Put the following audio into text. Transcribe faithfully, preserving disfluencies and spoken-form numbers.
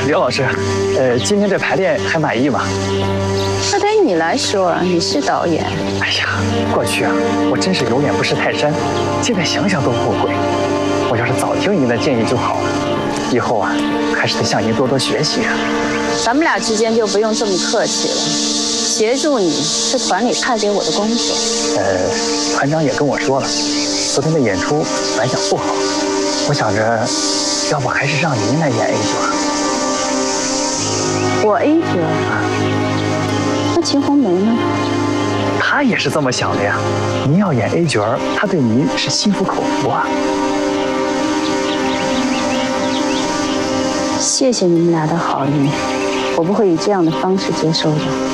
刘老师，呃，今天这排练还满意吗？ 那对于你来说，你是导演。 哎呀，过去啊，我真是有眼不识泰山，现在想想都后悔。我要是早听您的建议就好了，以后啊，还是得向您多多学习啊。 咱们俩之间就不用这么客气了。协助你是团里派给我的工作。 呃，团长也跟我说了，昨天的演出反响不好，我想着，要不还是让您来演 A 角。 我 A 角啊？那秦红梅呢？ 她也是这么想的呀。您要演 A 角，她对您是心服口服啊。 谢谢你们俩的好意，我不会以这样的方式接受的。